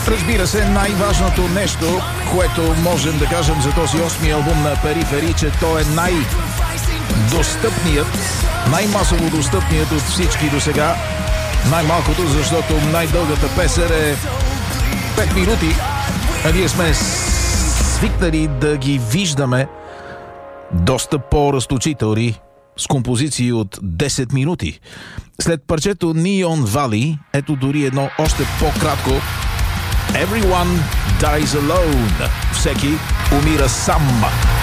Разбира се, най-важното нещо, което можем да кажем за този 8-ми албум на Перифери, че той е най-достъпният, най-масово достъпният от всички до сега. Най-малкото, защото най-дългата песен е 5 минути, а ние сме свикнали да ги виждаме доста по-разточителни с композиции от 10 минути. След парчето Neon Valley, ето дори едно още по-кратко Everyone Dies Alone. Всеки умира сам.